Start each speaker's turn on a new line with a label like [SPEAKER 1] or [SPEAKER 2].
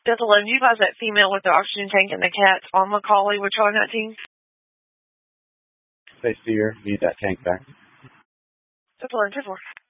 [SPEAKER 1] Delta 11, you advise that female with the oxygen tank and the cat on Macaulay with Charlie 19?
[SPEAKER 2] Say, Steer, need that tank back.
[SPEAKER 1] Delta 11, 2-4.